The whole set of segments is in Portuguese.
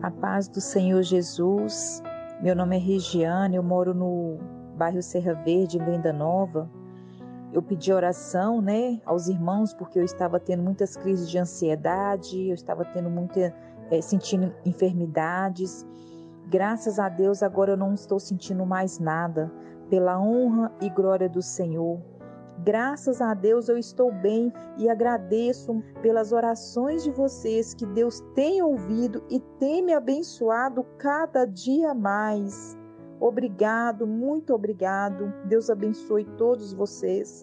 A paz do Senhor Jesus. Meu nome é Regiane, eu moro no bairro Serra Verde, em Venda Nova. Eu pedi oração, aos irmãos, porque eu estava tendo muitas crises de ansiedade, eu estava tendo sentindo enfermidades. Graças a Deus, agora eu não estou sentindo mais nada, pela honra e glória do Senhor. Graças a Deus eu estou bem e agradeço pelas orações de vocês que Deus tem ouvido e tem me abençoado cada dia mais. Obrigado, muito obrigado. Deus abençoe todos vocês.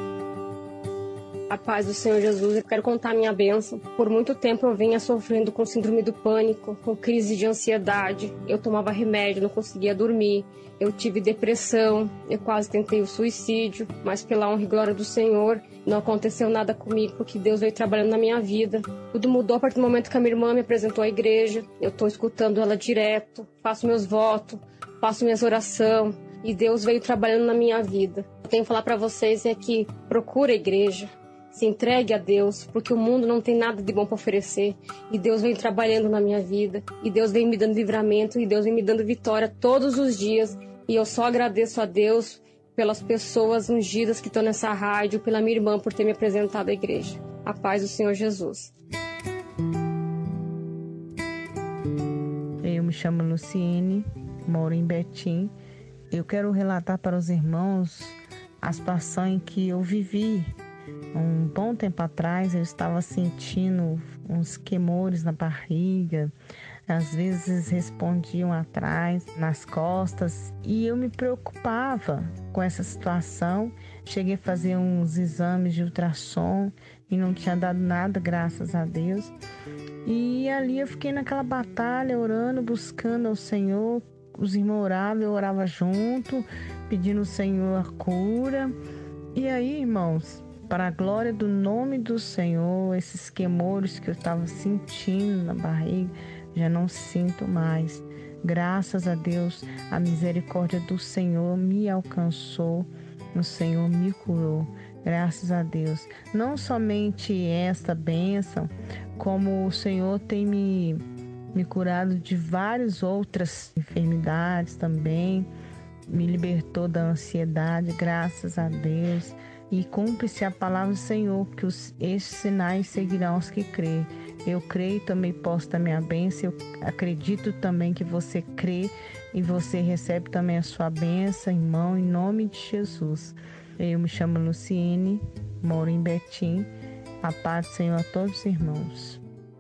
A paz do Senhor Jesus, eu quero contar minha bênção. Por muito tempo eu vinha sofrendo com síndrome do pânico, com crise de ansiedade. Eu tomava remédio, não conseguia dormir. Eu tive depressão, eu quase tentei o suicídio, mas pela honra e glória do Senhor, não aconteceu nada comigo, porque Deus veio trabalhando na minha vida. Tudo mudou a partir do momento que a minha irmã me apresentou à igreja. Eu estou escutando ela direto, faço meus votos, faço minhas orações, e Deus veio trabalhando na minha vida. Eu tenho que falar para vocês que procura a igreja. Se entregue a Deus, porque o mundo não tem nada de bom para oferecer. E Deus vem trabalhando na minha vida. E Deus vem me dando livramento. E Deus vem me dando vitória todos os dias. E eu só agradeço a Deus pelas pessoas ungidas que estão nessa rádio, pela minha irmã por ter me apresentado à igreja. A paz do Senhor Jesus. Eu me chamo Luciene, moro em Betim. Eu quero relatar para os irmãos a situação em que eu vivi. Um bom tempo atrás eu estava sentindo uns queimores na barriga, às vezes respondiam atrás, nas costas, e eu me preocupava com essa situação. Cheguei a fazer uns exames de ultrassom e não tinha dado nada, graças a Deus. E ali eu fiquei naquela batalha, orando, buscando ao Senhor. Os irmãos oravam, eu orava junto, pedindo ao Senhor a cura. E aí, irmãos, para a glória do nome do Senhor, esses queimores que eu estava sentindo na barriga, já não sinto mais. Graças a Deus, a misericórdia do Senhor me alcançou, o Senhor me curou. Graças a Deus. Não somente esta bênção, como o Senhor tem me curado de várias outras enfermidades também, me libertou da ansiedade, graças a Deus. E cumpre-se a palavra do Senhor, que esses sinais seguirão os que creem. Eu creio, também posso dar minha bênção. Eu acredito também que você crê e você recebe também a sua bênção, irmão, em nome de Jesus. Eu me chamo Luciene, moro em Betim. A paz do Senhor a todos os irmãos.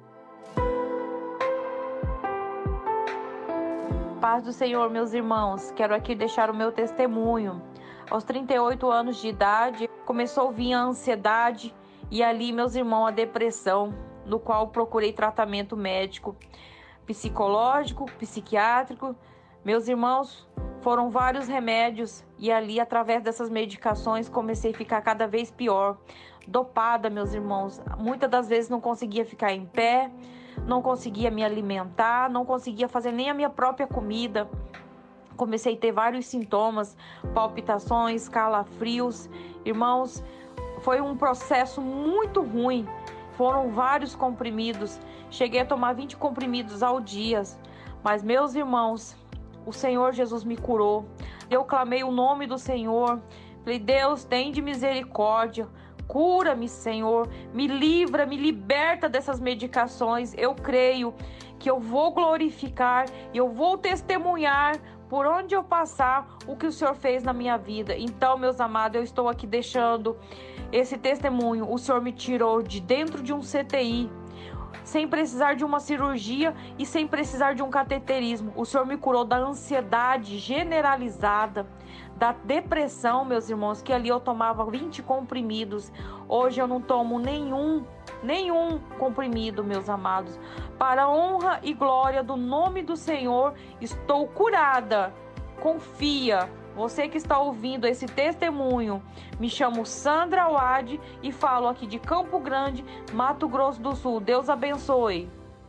Paz do Senhor, meus irmãos. Quero aqui deixar o meu testemunho. Aos 38 anos de idade, começou a vir a ansiedade e ali, meus irmãos, a depressão, no qual procurei tratamento médico, psicológico, psiquiátrico. Meus irmãos, foram vários remédios e ali, através dessas medicações, comecei a ficar cada vez pior. Dopada, meus irmãos. Muitas das vezes não conseguia ficar em pé, não conseguia me alimentar, não conseguia fazer nem a minha própria comida. Comecei a ter vários sintomas, palpitações, calafrios. Irmãos, foi um processo muito ruim. Foram vários comprimidos. Cheguei a tomar 20 comprimidos ao dia. Mas, meus irmãos, o Senhor Jesus me curou. Eu clamei o nome do Senhor. Falei, Deus, tem de misericórdia. Cura-me, Senhor. Me livra, me liberta dessas medicações. Eu creio que eu vou glorificar e eu vou testemunhar por onde eu passar o que o Senhor fez na minha vida. Então, meus amados, eu estou aqui deixando esse testemunho. O Senhor me tirou de dentro de um CTI, sem precisar de uma cirurgia e sem precisar de um cateterismo. O Senhor me curou da ansiedade generalizada, da depressão, meus irmãos, que ali eu tomava 20 comprimidos. Hoje eu não tomo nenhum comprimido, meus amados. Para a honra e glória do nome do Senhor, estou curada. Confia. Você que está ouvindo esse testemunho, me chamo Sandra Wade e falo aqui de Campo Grande, Mato Grosso do Sul. Deus abençoe.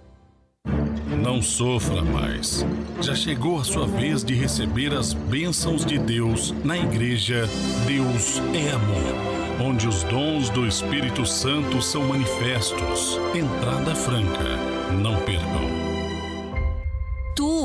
Não sofra mais. Já chegou a sua vez de receber as bênçãos de Deus na igreja Deus é Amor, onde os dons do Espírito Santo são manifestos. Entrada franca. Não percam.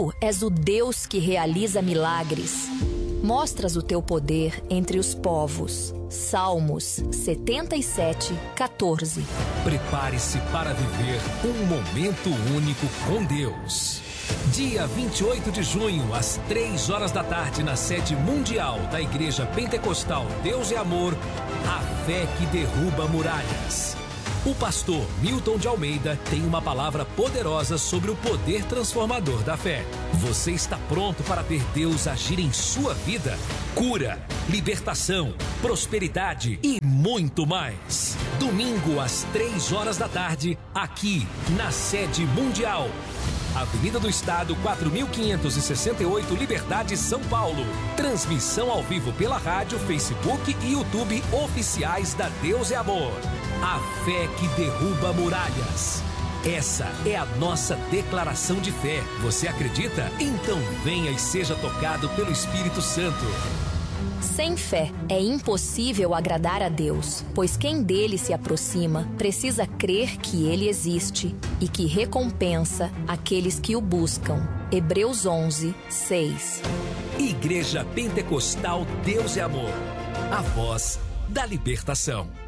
Tu és o Deus que realiza milagres. Mostras o teu poder entre os povos. Salmos 77, 14. Prepare-se para viver um momento único com Deus. Dia 28 de junho, às 3 horas da tarde, na sede mundial da Igreja Pentecostal Deus é Amor, a fé que derruba muralhas. O pastor Milton de Almeida tem uma palavra poderosa sobre o poder transformador da fé. Você está pronto para ver Deus agir em sua vida? Cura, libertação, prosperidade e muito mais. Domingo às 3 horas da tarde, aqui na sede mundial. Avenida do Estado, 4.568, Liberdade, São Paulo. Transmissão ao vivo pela rádio, Facebook e YouTube oficiais da Deus é Amor. A fé que derruba muralhas. Essa é a nossa declaração de fé. Você acredita? Então venha e seja tocado pelo Espírito Santo. Sem fé é impossível agradar a Deus, pois quem dele se aproxima precisa crer que ele existe e que recompensa aqueles que o buscam. Hebreus 11, 6. Igreja Pentecostal Deus é Amor. A voz da libertação.